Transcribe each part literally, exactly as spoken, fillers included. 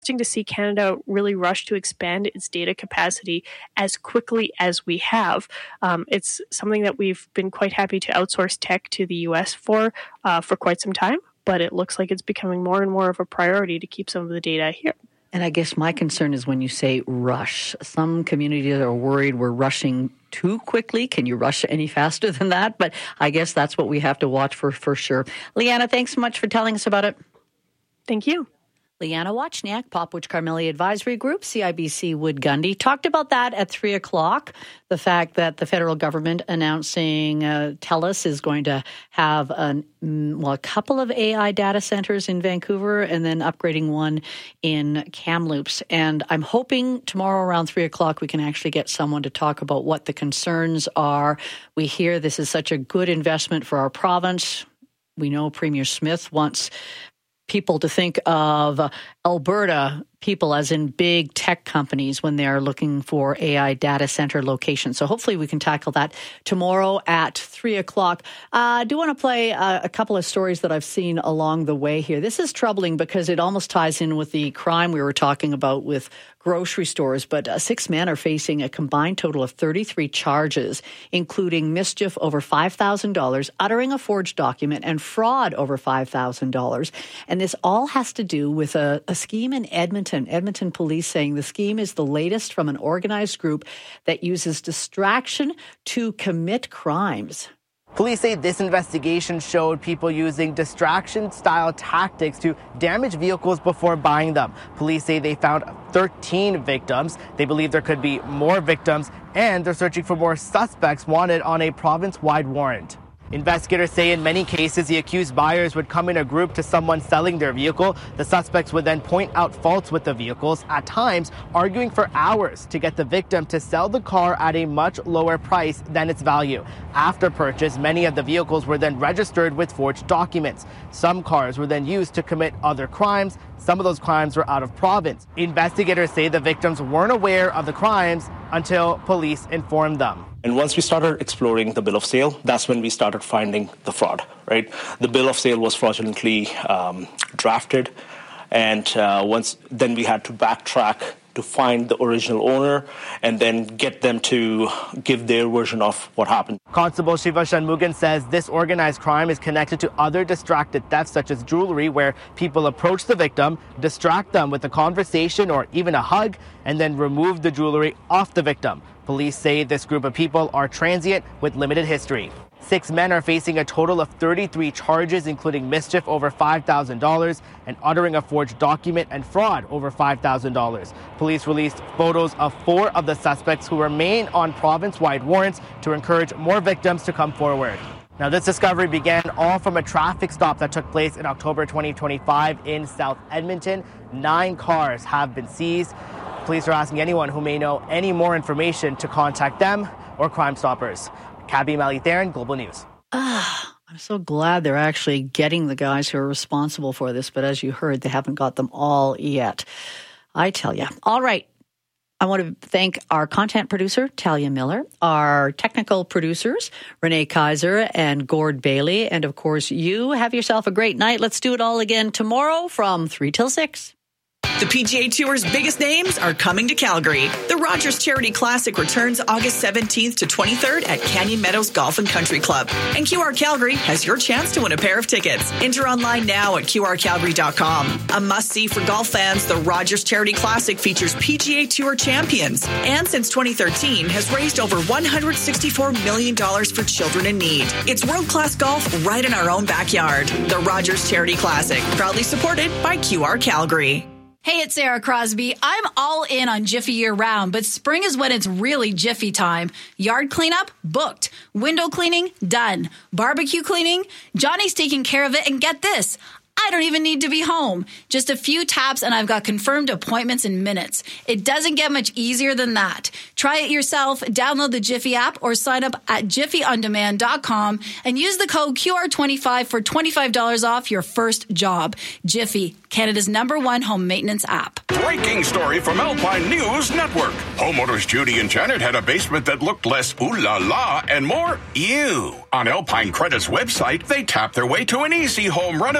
to see Canada really rush to expand its data capacity as quickly as we have. Um, it's something that we've been quite happy to outsource tech to the U S for uh, for quite some time, but it looks like it's becoming more and more of a priority to keep some of the data here. And I guess my concern is when you say rush. Some communities are worried we're rushing too quickly. Can you rush any faster than that? But I guess that's what we have to watch for for sure. Leanna, thanks so much for telling us about it. Thank you. Leanna Wachniak, Popwich Carmelia Advisory Group, C I B C Wood Gundy, talked about that at three o'clock, the fact that the federal government announcing uh, TELUS is going to have an, well, a couple of A I data centers in Vancouver and then upgrading one in Kamloops. And I'm hoping tomorrow around three o'clock we can actually get someone to talk about what the concerns are. We hear this is such a good investment for our province. We know Premier Smith wants people to think of Alberta people as in big tech companies when they're looking for A I data center locations. So hopefully we can tackle that tomorrow at three o'clock. Uh, I do want to play a, a couple of stories that I've seen along the way here. This is troubling because it almost ties in with the crime we were talking about with grocery stores, but uh, six men are facing a combined total of thirty-three charges, including mischief over five thousand dollars, uttering a forged document, and fraud over five thousand dollars. And this all has to do with a, a scheme in Edmonton. Edmonton police saying the scheme is the latest from an organized group that uses distraction to commit crimes. Police say this investigation showed people using distraction-style tactics to damage vehicles before buying them. Police say they found thirteen victims. They believe there could be more victims, and they're searching for more suspects wanted on a province-wide warrant. Investigators say in many cases, the accused buyers would come in a group to someone selling their vehicle. The suspects would then point out faults with the vehicles, at times arguing for hours to get the victim to sell the car at a much lower price than its value. After purchase, many of the vehicles were then registered with forged documents. Some cars were then used to commit other crimes. Some of those crimes were out of province. Investigators say the victims weren't aware of the crimes until police informed them. And once we started exploring the bill of sale, that's when we started finding the fraud, right? The bill of sale was fraudulently um, drafted. And uh, once then we had to backtrack to find the original owner and then get them to give their version of what happened. Constable Shiva Shanmugan says this organized crime is connected to other distracted thefts such as jewelry, where people approach the victim, distract them with a conversation or even a hug, and then remove the jewelry off the victim. Police say this group of people are transient with limited history. Six men are facing a total of thirty-three charges, including mischief over five thousand dollars and uttering a forged document and fraud over five thousand dollars. Police released photos of four of the suspects who remain on province-wide warrants to encourage more victims to come forward. Now, this discovery began all from a traffic stop that took place in October twenty twenty-five in South Edmonton. Nine cars have been seized. Police are asking anyone who may know any more information to contact them or Crime Stoppers. Kabi Malitharan, Global News. Ah, I'm so glad they're actually getting the guys who are responsible for this, but as you heard, they haven't got them all yet. I tell you. All right. I want to thank our content producer, Talia Miller, our technical producers, Renee Kaiser and Gord Bailey, and of course, you. Have yourself a great night. Let's do it all again tomorrow from three till six. The P G A Tour's biggest names are coming to Calgary. The Rogers Charity Classic returns August seventeenth to twenty-third at Canyon Meadows Golf and Country Club. And Q R Calgary has your chance to win a pair of tickets. Enter online now at Q R Calgary dot com. A must-see for golf fans, the Rogers Charity Classic features P G A Tour champions. And since twenty thirteen, has raised over one hundred sixty-four million dollars for children in need. It's world-class golf right in our own backyard. The Rogers Charity Classic, proudly supported by Q R Calgary. Hey, it's Sarah Crosby. I'm all in on Jiffy year-round, but spring is when it's really Jiffy time. Yard cleanup? Booked. Window cleaning? Done. Barbecue cleaning? Johnny's taking care of it, and get this, I don't even need to be home. Just a few taps and I've got confirmed appointments in minutes. It doesn't get much easier than that. Try it yourself. Download the Jiffy app or sign up at jiffy on demand dot com and use the code Q R twenty-five for twenty-five dollars off your first job. Jiffy, Canada's number one home maintenance app. Breaking story from Alpine News Network. Homeowners Judy and Janet had a basement that looked less ooh la la and more ew. On Alpine Credit's website, they tapped their way to an easy home renovation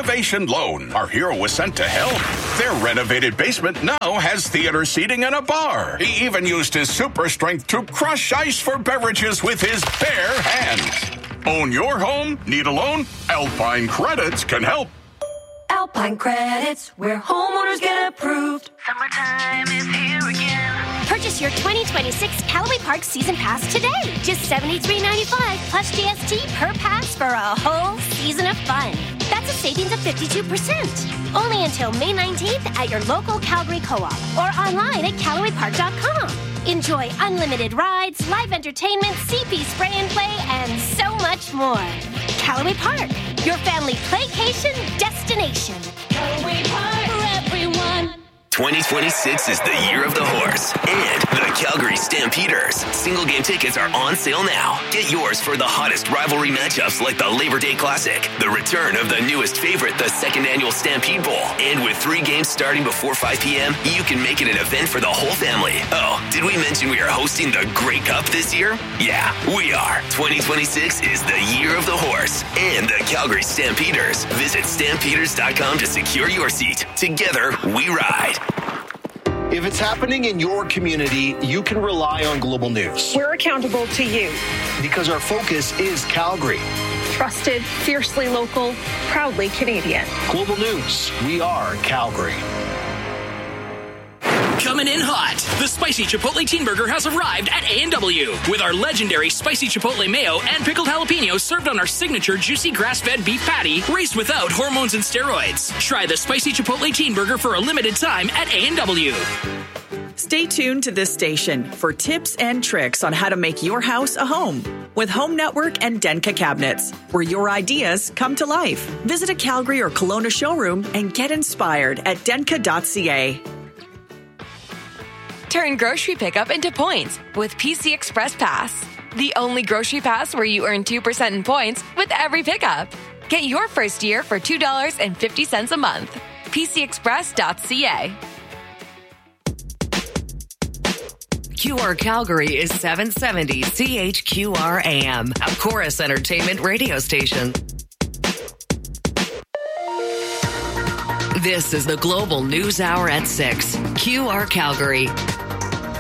loan. Our hero was sent to help. Their renovated basement now has theater seating and a bar. He even used his super strength to crush ice for beverages with his bare hands. Own your home? Need a loan? Alpine Credits can help. Alpine Credits, where homeowners get approved. Summertime is here again. Purchase your twenty twenty-six Callaway Park Season Pass today. Just seventy-three ninety-five plus G S T per pass for a whole season of fun. That's a savings of fifty-two percent. Only until May nineteenth at your local Calgary Co-op or online at Callaway Park dot com. Enjoy unlimited rides, live entertainment, C P spray and play, and so much more. Callaway Park, your family playcation destination. Callaway Park for everyone. twenty twenty-six is the year of the horse and the Calgary Stampeders. Single game tickets are on sale now. Get yours for the hottest rivalry matchups like the Labor Day Classic, the return of the newest favorite, the second annual Stampede Bowl. And with three games starting before five p.m., you can make it an event for the whole family. Oh, did we mention we are hosting the Grey Cup this year? Yeah, we are. twenty twenty-six is the year of the horse and the Calgary Stampeders. Visit stampeders dot com to secure your seat. Together, we ride. If it's happening in your community, you can rely on Global News. We're accountable to you. Because our focus is Calgary. Trusted, fiercely local, proudly Canadian. Global News, we are Calgary. Coming in hot, the Spicy Chipotle Teen Burger has arrived at A and W with our legendary Spicy Chipotle Mayo and pickled jalapenos served on our signature juicy grass-fed beef patty raised without hormones and steroids. Try the Spicy Chipotle Teen Burger for a limited time at A and W. Stay tuned to this station for tips and tricks on how to make your house a home with Home Network and Denka Cabinets, where your ideas come to life. Visit a Calgary or Kelowna showroom and get inspired at denka dot c a. Turn grocery pickup into points with P C Express Pass. The only grocery pass where you earn two percent in points with every pickup. Get your first year for two dollars and fifty cents a month. P C express dot c a. Q R Calgary is seven seventy C H Q R A M, a Chorus Entertainment radio station. This is the Global News Hour at six. Q R Calgary.